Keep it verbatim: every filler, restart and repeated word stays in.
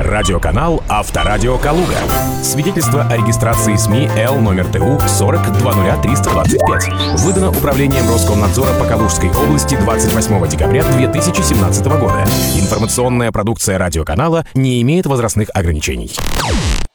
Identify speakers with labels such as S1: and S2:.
S1: Радиоканал «Авторадио Калуга». Свидетельство о регистрации СМИ Л номер ТУ сорок два нуля триста двадцать пять. Выдано Управлением Роскомнадзора по Калужской области двадцать восьмого декабря две тысячи семнадцатого года. Информационная продукция радиоканала не имеет возрастных ограничений.